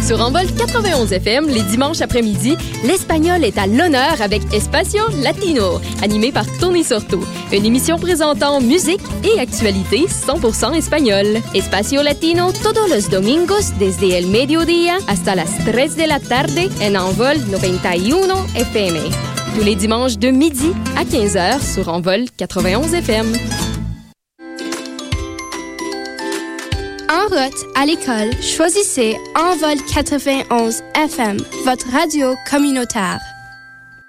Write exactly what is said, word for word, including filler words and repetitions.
Sur Envol quatre-vingt-onze F M, les dimanches après-midi, l'espagnol est à l'honneur avec Espacio Latino, animé par Tony Sorto. Une émission présentant musique et actualité cent pour cent espagnol. Espacio Latino todos los domingos desde el mediodía hasta las tres de la tarde en Envol noventa y uno F M. Tous les dimanches de midi à quinze heures sur Envol quatre-vingt-onze F M. En route à l'école, choisissez Envol quatre-vingt-onze F M, votre radio communautaire.